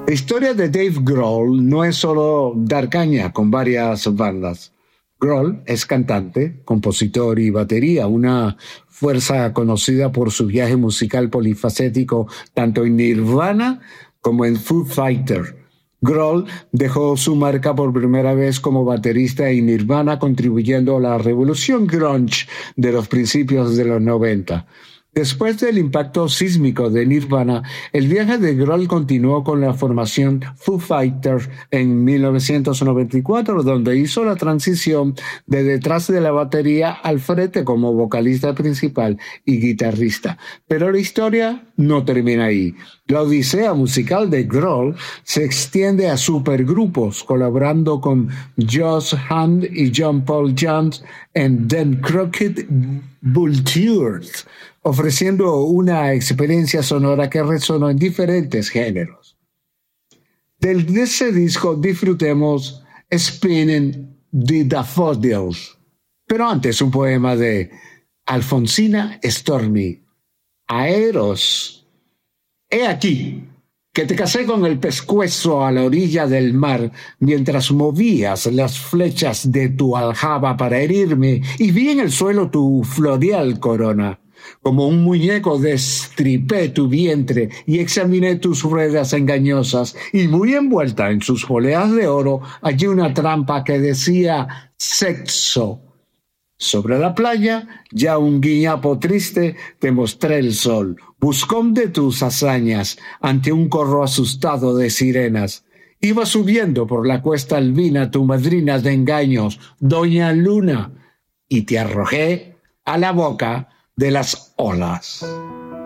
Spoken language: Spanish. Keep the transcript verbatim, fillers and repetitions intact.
La historia de Dave Grohl no es solo dar caña con varias bandas. Grohl es cantante, compositor y batería, una fuerza conocida por su viaje musical polifacético tanto en Nirvana como en Foo Fighters. Grohl dejó su marca por primera vez como baterista en Nirvana, contribuyendo a la revolución grunge de los principios de los noventa. Después del impacto sísmico de Nirvana, el viaje de Grohl continuó con la formación Foo Fighters en mil novecientos noventa y cuatro, donde hizo la transición de detrás de la batería al frente como vocalista principal y guitarrista. Pero la historia no termina ahí. La odisea musical de Grohl se extiende a supergrupos, colaborando con Josh Hunt y John Paul Jones en The Crooked Vultures, ofreciendo una experiencia sonora que resonó en diferentes géneros. De ese disco disfrutemos Spinning the Daffodils, pero antes un poema de Alfonsina Storni, Aeros. He aquí que te casé con el pescuezo a la orilla del mar mientras movías las flechas de tu aljaba para herirme, y vi en el suelo tu floreal corona. Como un muñeco destripé tu vientre y examiné tus ruedas engañosas, y muy envuelta en sus poleas de oro hallé una trampa que decía sexo. Sobre la playa, ya un guiñapo triste, te mostré el sol, buscón de tus hazañas, ante un corro asustado de sirenas. Iba subiendo por la cuesta albina tu madrina de engaños, Doña Luna, y te arrojé a la boca de las olas.